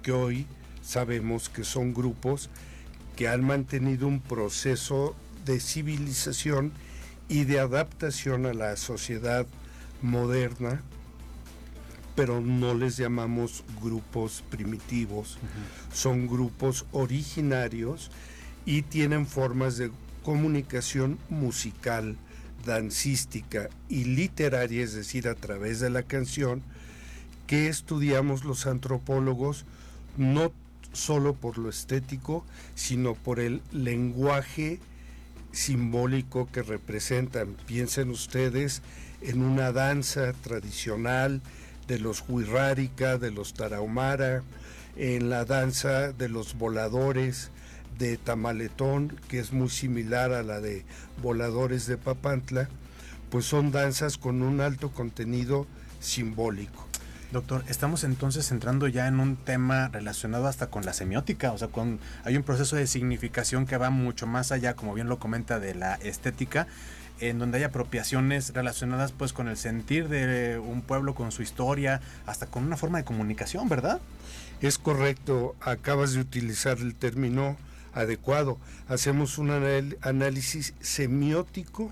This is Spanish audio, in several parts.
que hoy sabemos que son grupos que han mantenido un proceso de civilización y de adaptación a la sociedad moderna, pero no les llamamos grupos primitivos. Son grupos originarios y tienen formas de comunicación musical, dancística y literaria, es decir, a través de la canción, que estudiamos los antropólogos no solo por lo estético, sino por el lenguaje simbólico que representan. Piensen ustedes en una danza tradicional de los Huirrárica, de los Tarahumara, en la danza de los voladores de Tamaletón, que es muy similar a la de voladores de Papantla, pues son danzas con un alto contenido simbólico. Doctor, estamos entonces entrando ya en un tema relacionado hasta con la semiótica, o sea, hay un proceso de significación que va mucho más allá, como bien lo comenta, de la estética, en donde hay apropiaciones relacionadas pues con el sentir de un pueblo, con su historia, hasta con una forma de comunicación, ¿verdad? Es correcto, acabas de utilizar el término adecuado. Hacemos un análisis semiótico,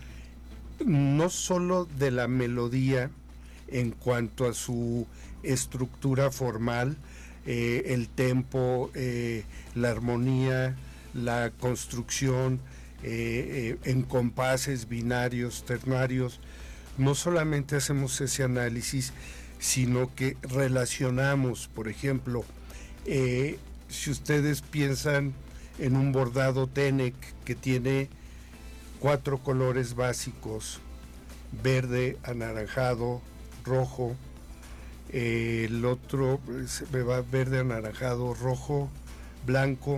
no solo de la melodía en cuanto a su estructura formal, el tempo, la armonía, la construcción, en compases, binarios, ternarios. No solamente hacemos ese análisis, sino que relacionamos, por ejemplo, si ustedes piensan en un bordado Tenec que tiene 4 colores básicos: verde, anaranjado, rojo, el otro me va verde, anaranjado, rojo, blanco.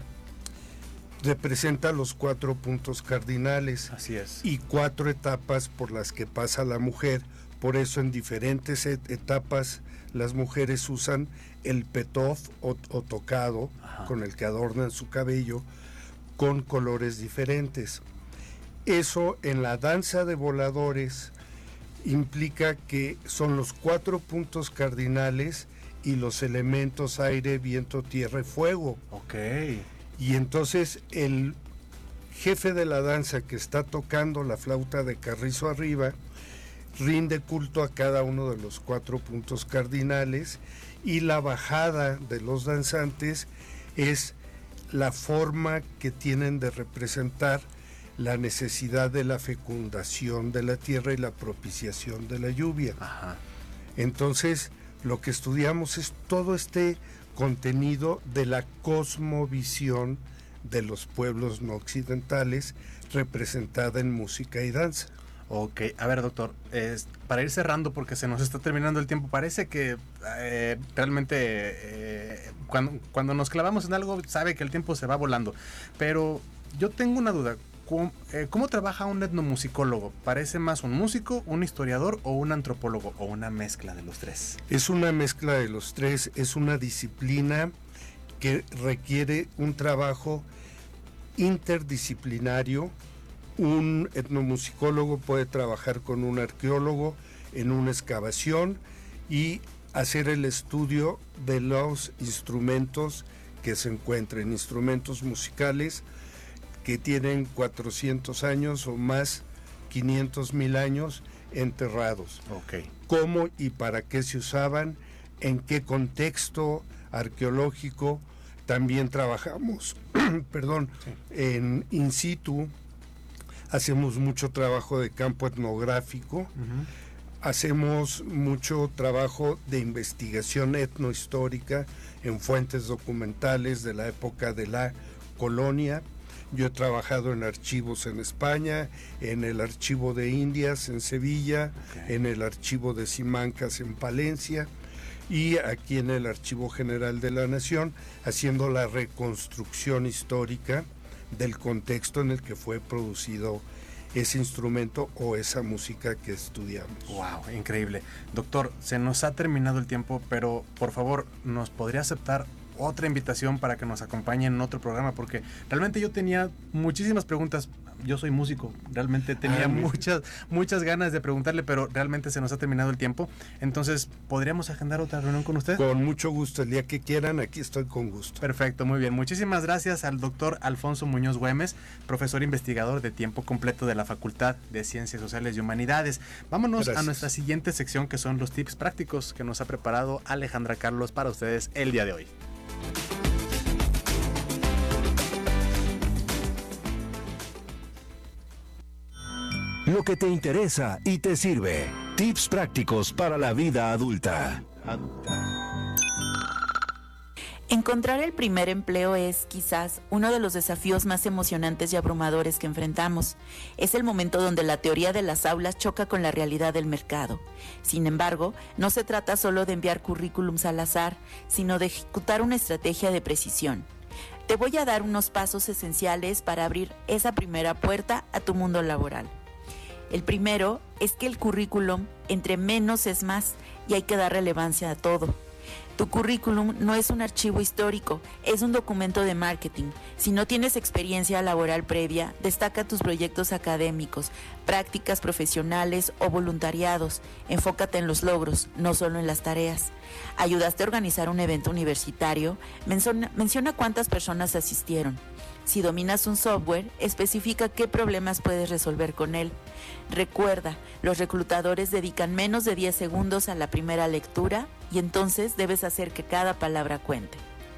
Representa los 4 puntos cardinales. Así es. Y 4 etapas por las que pasa la mujer. Por eso en diferentes etapas las mujeres usan el petof o tocado, con el que adornan su cabello, con colores diferentes. Eso en la danza de voladores implica que son los 4 puntos cardinales y los elementos aire, viento, tierra y fuego. Ok. Y entonces el jefe de la danza, que está tocando la flauta de carrizo arriba, rinde culto a cada uno de los 4 puntos cardinales, y la bajada de los danzantes es la forma que tienen de representar la necesidad de la fecundación de la tierra y la propiciación de la lluvia. Entonces, lo que estudiamos es todo este contenido de la cosmovisión de los pueblos no occidentales, representada en música y danza. Ok, a ver, doctor, para ir cerrando, porque se nos está terminando el tiempo, parece que realmente cuando nos clavamos en algo, sabe que el tiempo se va volando, pero yo tengo una duda. ¿Cómo trabaja un etnomusicólogo? ¿Parece más un músico, un historiador o un antropólogo, o una mezcla de los tres? Es una mezcla de los tres, es una disciplina que requiere un trabajo interdisciplinario. Un etnomusicólogo puede trabajar con un arqueólogo en una excavación y hacer el estudio de los instrumentos que se encuentren, instrumentos musicales que tienen 400 años o más, 500,000 años enterrados. Okay. ¿Cómo y para qué se usaban? ¿En qué contexto arqueológico? También trabajamos en in situ. Hacemos mucho trabajo de campo etnográfico. Hacemos mucho trabajo de investigación etnohistórica en fuentes documentales de la época de la colonia. Yo he trabajado en archivos en España, en el Archivo de Indias en Sevilla, en el Archivo de Simancas en Palencia, y aquí en el Archivo General de la Nación, haciendo la reconstrucción histórica del contexto en el que fue producido ese instrumento o esa música que estudiamos. Wow, increíble. Doctor, se nos ha terminado el tiempo, pero por favor, ¿nos podría aceptar otra invitación para que nos acompañe en otro programa? Porque realmente yo tenía muchísimas preguntas, yo soy músico, realmente tenía muchas ganas de preguntarle, pero realmente se nos ha terminado el tiempo. Entonces, ¿podríamos agendar otra reunión con usted? Con mucho gusto, el día que quieran, aquí estoy con gusto. Perfecto, muy bien. Muchísimas gracias al doctor Alfonso Muñoz Güemes, profesor investigador de tiempo completo de la Facultad de Ciencias Sociales y Humanidades. Vámonos a nuestra siguiente sección, que son los tips prácticos que nos ha preparado Alejandra Carlos para ustedes el día de hoy. Lo que te interesa y te sirve. Tips prácticos para la vida adulta. Encontrar el primer empleo es, quizás, uno de los desafíos más emocionantes y abrumadores que enfrentamos. Es el momento donde la teoría de las aulas choca con la realidad del mercado. Sin embargo, no se trata solo de enviar currículums al azar, sino de ejecutar una estrategia de precisión. Te voy a dar unos pasos esenciales para abrir esa primera puerta a tu mundo laboral. El primero es que el currículum, entre menos es más, y hay que dar relevancia a todo. Tu currículum no es un archivo histórico, es un documento de marketing. Si no tienes experiencia laboral previa, destaca tus proyectos académicos, prácticas profesionales o voluntariados. Enfócate en los logros, no solo en las tareas. ¿Ayudaste a organizar un evento universitario? Menciona cuántas personas asistieron. Si dominas un software, especifica qué problemas puedes resolver con él. Recuerda, los reclutadores dedican menos de 10 segundos a la primera lectura y entonces debes hacer que cada palabra cuente.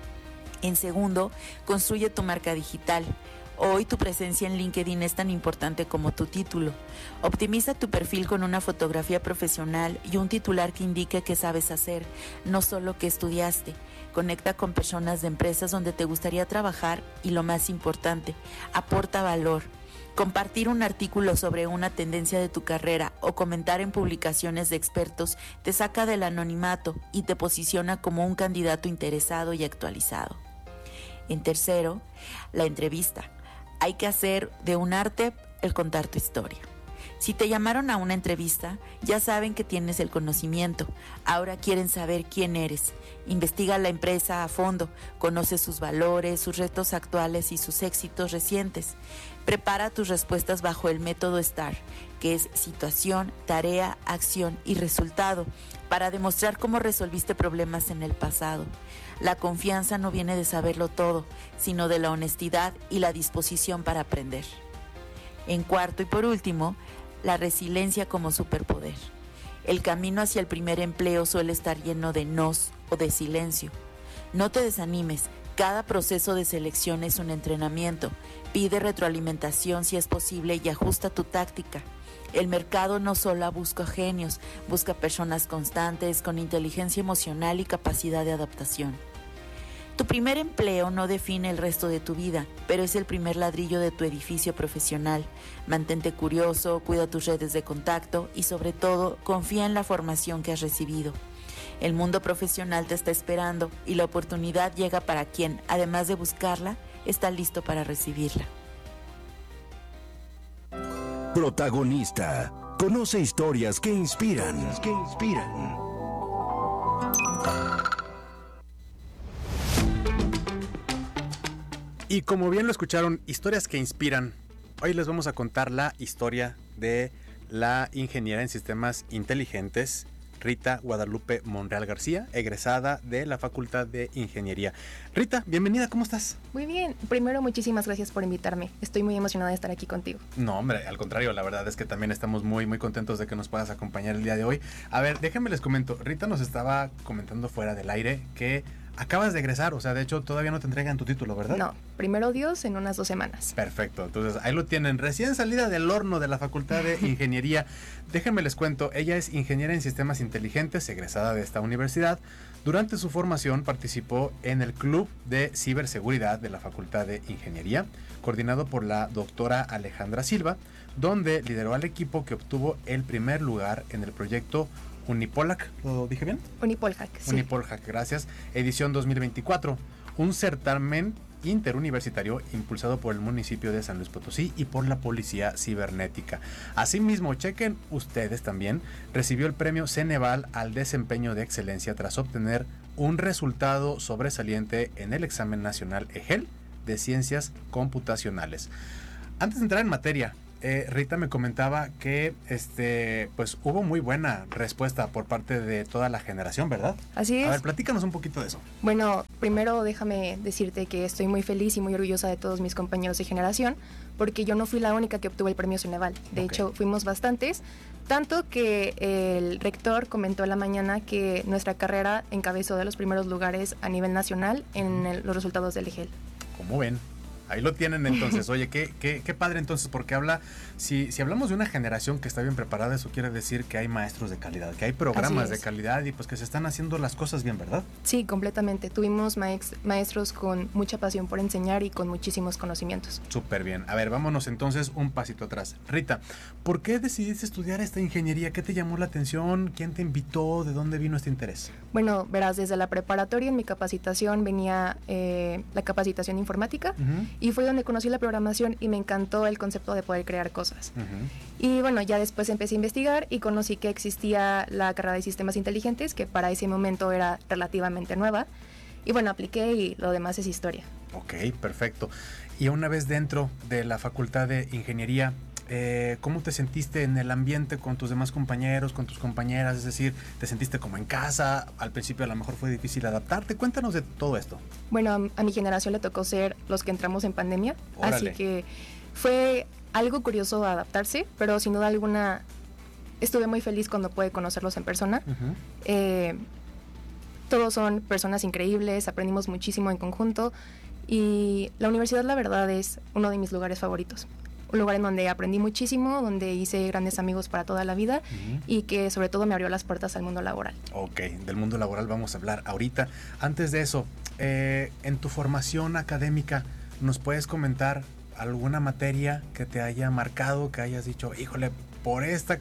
En segundo, construye tu marca digital. Hoy tu presencia en LinkedIn es tan importante como tu título. Optimiza tu perfil con una fotografía profesional y un titular que indique qué sabes hacer, no solo qué estudiaste. Conecta con personas de empresas donde te gustaría trabajar y, lo más importante, aporta valor. Compartir un artículo sobre una tendencia de tu carrera o comentar en publicaciones de expertos te saca del anonimato y te posiciona como un candidato interesado y actualizado. En tercero, la entrevista. Hay que hacer de un arte el contar tu historia. Si te llamaron a una entrevista, ya saben que tienes el conocimiento. Ahora quieren saber quién eres. Investiga la empresa a fondo, conoce sus valores, sus retos actuales y sus éxitos recientes. Prepara tus respuestas bajo el método STAR, que es situación, tarea, acción y resultado, para demostrar cómo resolviste problemas en el pasado. La confianza no viene de saberlo todo, sino de la honestidad y la disposición para aprender. En cuarto y por último, la resiliencia como superpoder. El camino hacia el primer empleo suele estar lleno de nos o de silencio. No te desanimes, cada proceso de selección es un entrenamiento. Pide retroalimentación si es posible y ajusta tu táctica. El mercado no solo busca genios, busca personas constantes, con inteligencia emocional y capacidad de adaptación. Tu primer empleo no define el resto de tu vida, pero es el primer ladrillo de tu edificio profesional. Mantente curioso, cuida tus redes de contacto y, sobre todo, confía en la formación que has recibido. El mundo profesional te está esperando y la oportunidad llega para quien, además de buscarla, está listo para recibirla. Protagonista. Conoce historias que inspiran. Y como bien lo escucharon, historias que inspiran. Hoy les vamos a contar la historia de la ingeniera en sistemas inteligentes Rita Guadalupe Monreal García, egresada de la Facultad de Ingeniería. Rita, bienvenida, ¿cómo estás? Muy bien. Primero, muchísimas gracias por invitarme. Estoy muy emocionada de estar aquí contigo. No, hombre, al contrario, la verdad es que también estamos muy contentos de que nos puedas acompañar el día de hoy. A ver, déjenme les comento. Rita nos estaba comentando fuera del aire que acabas de egresar, o sea, de hecho todavía no te entregan tu título, ¿verdad? No, primero Dios, en unas 2 semanas. Perfecto, entonces ahí lo tienen, recién salida del horno de la Facultad de Ingeniería. Déjenme les cuento, ella es ingeniera en sistemas inteligentes, egresada de esta universidad. Durante su formación participó en el Club de Ciberseguridad de la Facultad de Ingeniería, coordinado por la doctora Alejandra Silva, donde lideró al equipo que obtuvo el primer lugar en el proyecto Unipolac, ¿lo dije bien? Unipolhack, sí. Unipolhack, gracias. Edición 2024, un certamen interuniversitario impulsado por el municipio de San Luis Potosí y por la Policía Cibernética. Asimismo, chequen ustedes también, recibió el premio Ceneval al desempeño de excelencia tras obtener un resultado sobresaliente en el examen nacional EGEL de Ciencias Computacionales. Antes de entrar en materia, Rita me comentaba que pues hubo muy buena respuesta por parte de toda la generación, ¿verdad? Así es. A ver, platícanos un poquito de eso. Bueno, primero déjame decirte que estoy muy feliz y muy orgullosa de todos mis compañeros de generación, porque yo no fui la única que obtuvo el premio Ceneval. De hecho, fuimos bastantes, tanto que el rector comentó en la mañana que nuestra carrera encabezó de los primeros lugares a nivel nacional en los resultados del EGEL. ¿Cómo ven? Ahí lo tienen entonces. Oye, qué padre entonces, porque si hablamos de una generación que está bien preparada, eso quiere decir que hay maestros de calidad, que hay programas de calidad y pues que se están haciendo las cosas bien, ¿verdad? Sí, completamente. Tuvimos maestros con mucha pasión por enseñar y con muchísimos conocimientos. Súper bien. A ver, vámonos entonces un pasito atrás. Rita, ¿por qué decidiste estudiar esta ingeniería? ¿Qué te llamó la atención? ¿Quién te invitó? ¿De dónde vino este interés? Bueno, verás, desde la preparatoria en mi capacitación venía la capacitación informática. Y fue donde conocí la programación y me encantó el concepto de poder crear cosas. Y bueno, ya después empecé a investigar y conocí que existía la carrera de sistemas inteligentes, que para ese momento era relativamente nueva. Y bueno, apliqué y lo demás es historia. Ok, perfecto. Y una vez dentro de la Facultad de Ingeniería, ¿cómo te sentiste en el ambiente con tus demás compañeros, con tus compañeras? Es decir, ¿te sentiste como en casa? Al principio a lo mejor fue difícil adaptarte. Cuéntanos de todo esto. Bueno, a mi generación le tocó ser los que entramos en pandemia. Órale. Así que fue algo curioso adaptarse, pero sin duda alguna estuve muy feliz cuando pude conocerlos en persona. Todos son personas increíbles, aprendimos muchísimo en conjunto y la universidad, la verdad, es uno de mis lugares favoritos. Un lugar en donde aprendí muchísimo, donde hice grandes amigos para toda la vida y que sobre todo me abrió las puertas al mundo laboral. Ok, del mundo laboral vamos a hablar ahorita. Antes de eso, en tu formación académica, ¿nos puedes comentar alguna materia que te haya marcado, que hayas dicho, híjole, por esta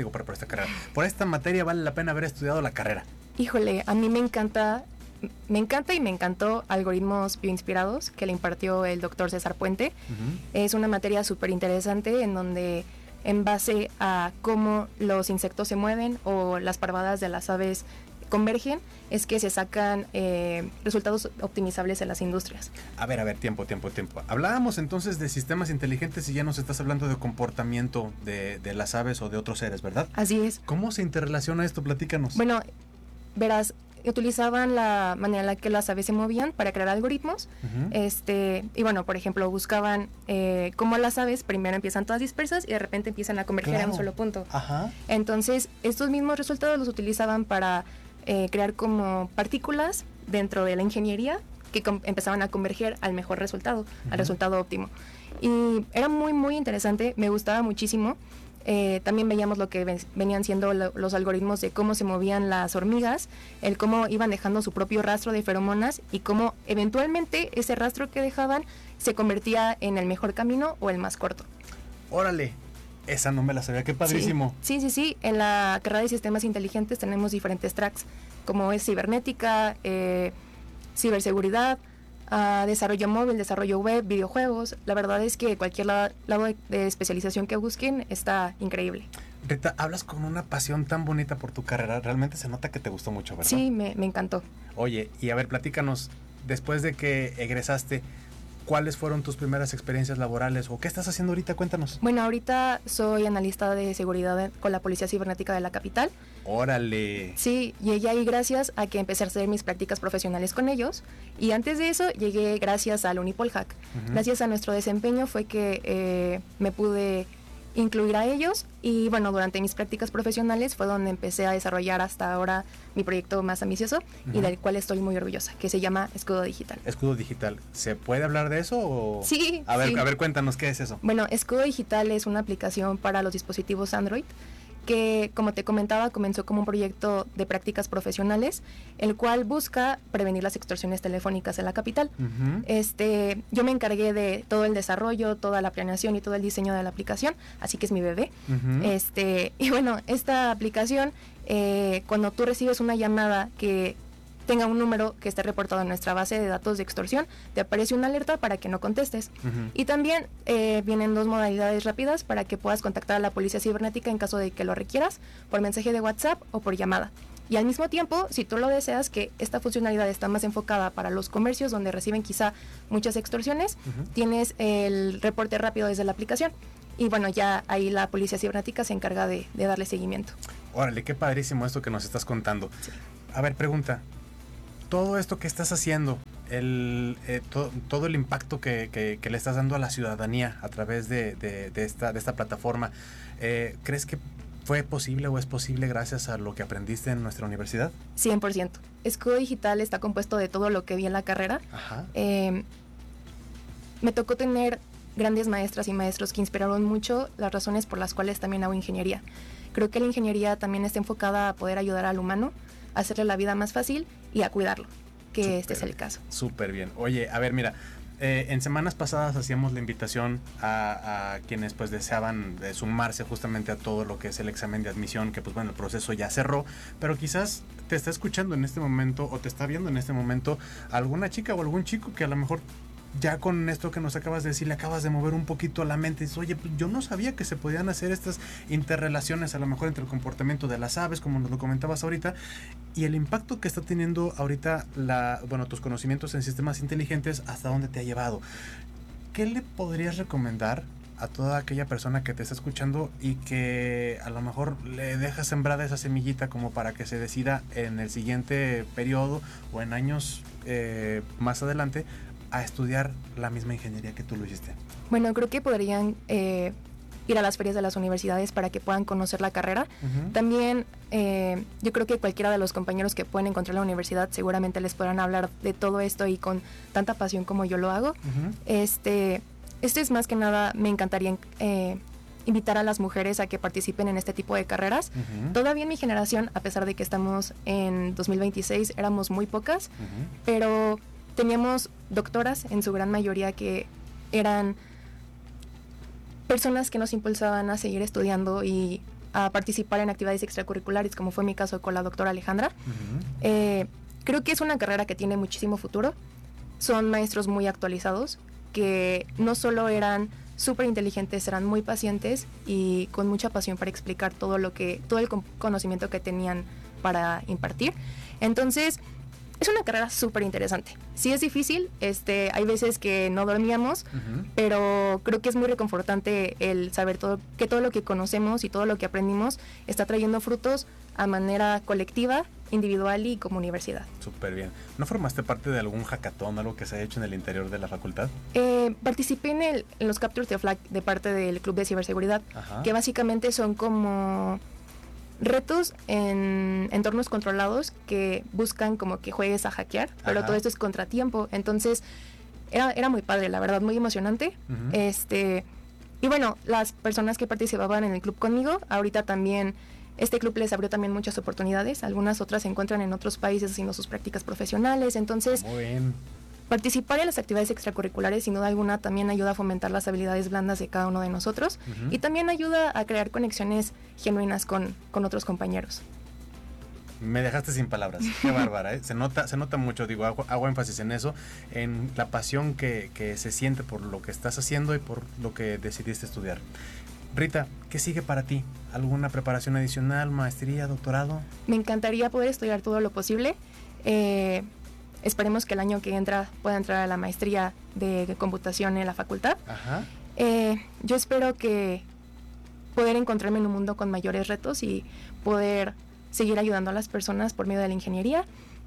materia vale la pena haber estudiado la carrera? Híjole, a mí me encanta y me encantó algoritmos bioinspirados que le impartió el doctor César Puente. Es una materia súper interesante en donde en base a cómo los insectos se mueven o las parvadas de las aves convergen, es que se sacan resultados optimizables en las industrias. A ver, tiempo. Hablábamos entonces de sistemas inteligentes y ya nos estás hablando de comportamiento de las aves o de otros seres, ¿verdad? Así es. ¿Cómo se interrelaciona esto? Platícanos. Bueno, verás, utilizaban la manera en la que las aves se movían para crear algoritmos. Y bueno, por ejemplo, buscaban cómo las aves primero empiezan todas dispersas y de repente empiezan a converger a un solo punto. Entonces, estos mismos resultados los utilizaban para crear como partículas dentro de la ingeniería que empezaban a converger al mejor resultado, al resultado óptimo. Y era muy, muy interesante, me gustaba muchísimo. También veíamos lo que venían siendo los algoritmos de cómo se movían las hormigas, el cómo iban dejando su propio rastro de feromonas y cómo eventualmente ese rastro que dejaban se convertía en el mejor camino o el más corto. ¡Órale! Esa no me la sabía, qué padrísimo. Sí. En la carrera de sistemas inteligentes tenemos diferentes tracks, como es cibernética, ciberseguridad, desarrollo móvil, desarrollo web, videojuegos. La verdad es que cualquier lado de especialización que busquen está increíble. Rita, hablas con una pasión tan bonita por tu carrera, realmente se nota que te gustó mucho, ¿verdad? Sí, me encantó. Oye, y a ver, platícanos, después de que egresaste, ¿cuáles fueron tus primeras experiencias laborales o qué estás haciendo ahorita? Cuéntanos. Bueno, ahorita soy analista de seguridad con la Policía Cibernética de la capital. ¡Órale! Sí, llegué ahí gracias a que empecé a hacer mis prácticas profesionales con ellos. Y antes de eso, llegué gracias al Unipolhack. Gracias a nuestro desempeño fue que me pude incluir a ellos. Y bueno, durante mis prácticas profesionales fue donde empecé a desarrollar hasta ahora mi proyecto más ambicioso y del cual estoy muy orgullosa, que se llama Escudo Digital. Escudo Digital. ¿Se puede hablar de eso? O... Sí. A ver, cuéntanos, ¿qué es eso? Bueno, Escudo Digital es una aplicación para los dispositivos Android que, como te comentaba, comenzó como un proyecto de prácticas profesionales, el cual busca prevenir las extorsiones telefónicas en la capital. Yo me encargué de todo el desarrollo, toda la planeación y todo el diseño de la aplicación, así que es mi bebé. Y bueno, esta aplicación, cuando tú recibes una llamada que tenga un número que esté reportado en nuestra base de datos de extorsión, te aparece una alerta para que no contestes. Y también vienen dos modalidades rápidas para que puedas contactar a la policía cibernética en caso de que lo requieras, por mensaje de WhatsApp o por llamada. Y al mismo tiempo, si tú lo deseas, que esta funcionalidad está más enfocada para los comercios donde reciben quizá muchas extorsiones, tienes el reporte rápido desde la aplicación. Y bueno, ya ahí la policía cibernética se encarga de darle seguimiento. Órale, qué padrísimo esto que nos estás contando. Sí. A ver, pregunta. Todo esto que estás haciendo, todo el impacto que le estás dando a la ciudadanía a través de esta plataforma, ¿crees que fue posible o es posible gracias a lo que aprendiste en nuestra universidad? 100%. Escudo Digital está compuesto de todo lo que vi en la carrera. Ajá. Me tocó tener grandes maestras y maestros que inspiraron mucho las razones por las cuales también hago ingeniería. Creo que la ingeniería también está enfocada a poder ayudar al humano, a hacerle la vida más fácil y a cuidarlo, que Súper, este es el caso. Súper bien. Oye, a ver, mira, en semanas pasadas hacíamos la invitación a quienes pues deseaban sumarse justamente a todo lo que es el examen de admisión, que pues bueno, el proceso ya cerró, pero quizás te está escuchando en este momento o te está viendo en este momento alguna chica o algún chico que a lo mejor ya con esto que nos acabas de decir le acabas de mover un poquito la mente y dices, oye, pues yo no sabía que se podían hacer estas interrelaciones a lo mejor entre el comportamiento de las aves, como nos lo comentabas ahorita, y el impacto que está teniendo ahorita tus conocimientos en sistemas inteligentes, hasta dónde te ha llevado. ¿Qué le podrías recomendar a toda aquella persona que te está escuchando y que a lo mejor le deja sembrada esa semillita como para que se decida en el siguiente periodo o en años más adelante a estudiar la misma ingeniería que tú lo hiciste? Bueno, creo que podrían ir a las ferias de las universidades para que puedan conocer la carrera. También yo creo que cualquiera de los compañeros que pueden encontrar en la universidad seguramente les podrán hablar de todo esto y con tanta pasión como yo lo hago. Este es más que nada, me encantaría invitar a las mujeres a que participen en este tipo de carreras. Todavía en mi generación, a pesar de que estamos en 2026, éramos muy pocas, pero teníamos doctoras en su gran mayoría que eran personas que nos impulsaban a seguir estudiando y a participar en actividades extracurriculares, como fue mi caso con la doctora Alejandra. Creo que es una carrera que tiene muchísimo futuro. Son maestros muy actualizados, que no solo eran súper inteligentes, eran muy pacientes y con mucha pasión para explicar todo el conocimiento que tenían para impartir. Entonces, es una carrera súper interesante. Sí es difícil, hay veces que no dormíamos, pero creo que es muy reconfortante el saber que todo lo que conocemos y todo lo que aprendimos está trayendo frutos a manera colectiva, individual y como universidad. Súper bien. ¿No formaste parte de algún hackathon, algo que se ha hecho en el interior de la facultad? Participé en los Capture the Flag de parte del Club de Ciberseguridad, que básicamente son como retos en entornos controlados que buscan como que juegues a hackear, pero todo esto es contratiempo. Entonces era muy padre, la verdad, muy emocionante. Y bueno, las personas que participaban en el club conmigo, ahorita también este club les abrió también muchas oportunidades. Algunas otras se encuentran en otros países haciendo sus prácticas profesionales. Entonces, muy bien. Participar en las actividades extracurriculares sin duda alguna también ayuda a fomentar las habilidades blandas de cada uno de nosotros y también ayuda a crear conexiones genuinas con otros compañeros. Me dejaste sin palabras, qué bárbara, ¿eh? Se nota mucho, digo, hago énfasis en eso, en la pasión que se siente por lo que estás haciendo y por lo que decidiste estudiar. Rita, ¿qué sigue para ti? ¿Alguna preparación adicional, maestría, doctorado? Me encantaría poder estudiar todo lo posible. Esperemos que el año que entra pueda entrar a la maestría de computación en la facultad. Yo espero que poder encontrarme en un mundo con mayores retos y poder seguir ayudando a las personas por medio de la ingeniería.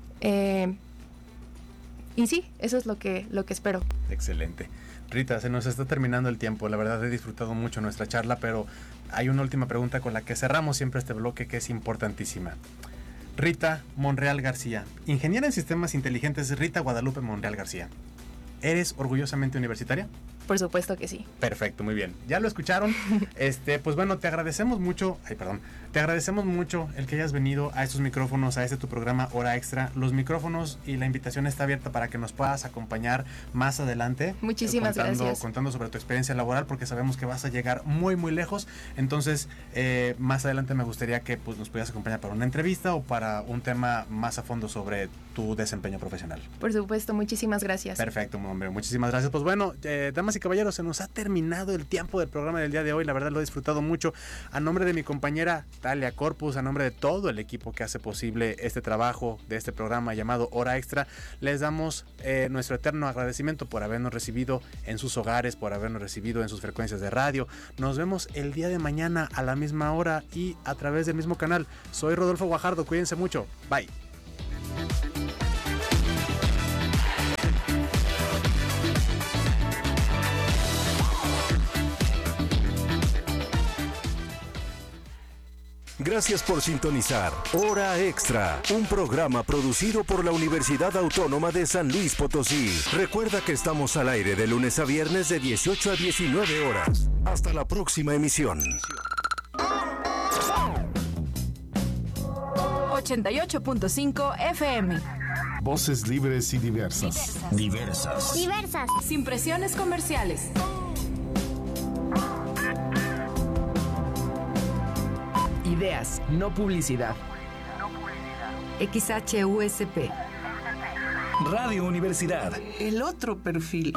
Y sí, eso es lo que espero. Excelente. Rita, se nos está terminando el tiempo. La verdad he disfrutado mucho nuestra charla, pero hay una última pregunta con la que cerramos siempre este bloque que es importantísima. Rita Monreal García, ingeniera en sistemas inteligentes, Rita Guadalupe Monreal García. ¿Eres orgullosamente universitaria? Por supuesto que sí. Perfecto, muy bien. Ya lo escucharon. Pues bueno, te agradecemos mucho. Te agradecemos mucho el que hayas venido a estos micrófonos, a tu programa Hora Extra. Los micrófonos y la invitación está abierta para que nos puedas acompañar más adelante. Muchísimas gracias. Contando sobre tu experiencia laboral, porque sabemos que vas a llegar muy, muy lejos. Entonces, más adelante me gustaría que pues, nos pudieras acompañar para una entrevista o para un tema más a fondo sobre tu desempeño profesional. Por supuesto, muchísimas gracias. Perfecto, hombre. Muchísimas gracias. Pues bueno, damas Damas y caballeros, se nos ha terminado el tiempo del programa del día de hoy. La verdad lo he disfrutado mucho. A nombre de mi compañera Talia Corpus, a nombre de todo el equipo que hace posible este trabajo de este programa llamado Hora Extra, les damos nuestro eterno agradecimiento por habernos recibido en sus hogares, por habernos recibido en sus frecuencias de radio. Nos vemos el día de mañana a la misma hora y a través del mismo canal. Soy Rodolfo Guajardo, cuídense mucho. Bye. Gracias por sintonizar Hora Extra, un programa producido por la Universidad Autónoma de San Luis Potosí. Recuerda que estamos al aire de lunes a viernes de 18 a 19 horas. Hasta la próxima emisión. 88.5 FM. Voces libres y diversas. Diversas. Sin presiones comerciales. Ideas, no publicidad. XHUSP. Radio Universidad. El otro perfil.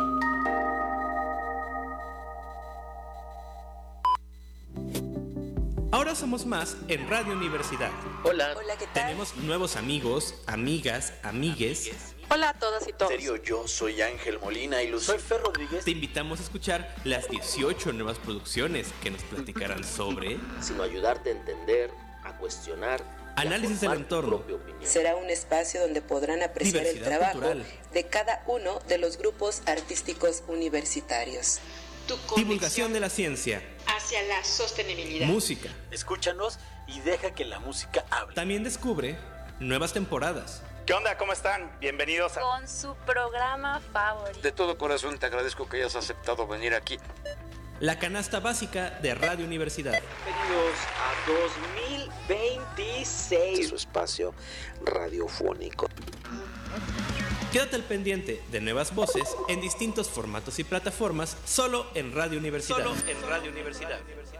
Ahora somos más en Radio Universidad. Hola. Hola, ¿qué tal? Tenemos nuevos amigos, amigas, amigues. Hola a todas y todos. En serio, yo soy Ángel Molina y Soy Fer Rodríguez. Te invitamos a escuchar las 18 nuevas producciones que nos platicarán sobre Sino ayudarte a entender, a cuestionar. análisis del entorno, Será un espacio donde podrán apreciar el diversidad trabajo cultural, de cada uno de los grupos artísticos universitarios. divulgación de la ciencia, Hacia la sostenibilidad. música. Escúchanos y deja que la música hable. También descubre nuevas temporadas. ¿Qué onda? ¿Cómo están? Bienvenidos a... Con su programa favorito. De todo corazón te agradezco que hayas aceptado venir aquí. La canasta básica de Radio Universidad. Bienvenidos a 2026. Su espacio radiofónico. Quédate al pendiente de nuevas voces en distintos formatos y plataformas solo en Radio Universidad. Solo en Radio Universidad.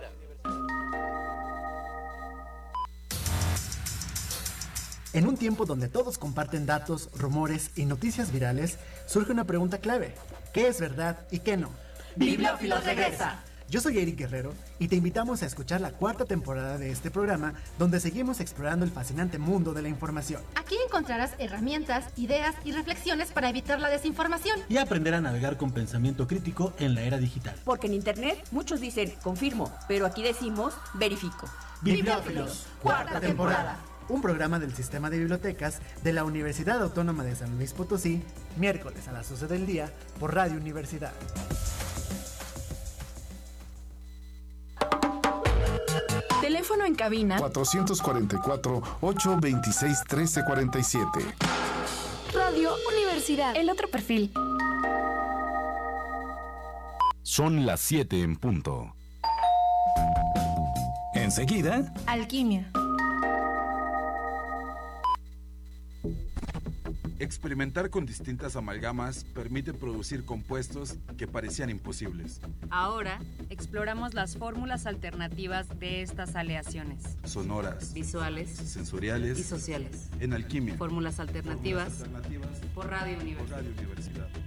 En un tiempo donde todos comparten datos, rumores y noticias virales, surge una pregunta clave. ¿Qué es verdad y qué no? Bibliófilos regresa. Yo soy Eric Guerrero y te invitamos a escuchar la 4ª temporada de este programa, donde seguimos explorando el fascinante mundo de la información. Aquí encontrarás herramientas, ideas y reflexiones para evitar la desinformación. Y aprender a navegar con pensamiento crítico en la era digital. Porque en internet muchos dicen confirmo, pero aquí decimos verifico. Bibliófilos, 4ª temporada. Un programa del Sistema de Bibliotecas de la Universidad Autónoma de San Luis Potosí, miércoles a las 12 del día por Radio Universidad. Teléfono en cabina 444-826-1347. Radio Universidad. El otro perfil. Son las 7 en punto. Enseguida, Alquimia. Experimentar con distintas amalgamas permite producir compuestos que parecían imposibles. Ahora exploramos las fórmulas alternativas de estas aleaciones. Sonoras, visuales, sensoriales y sociales. En Alquimia. Fórmulas alternativas por Radio Universidad.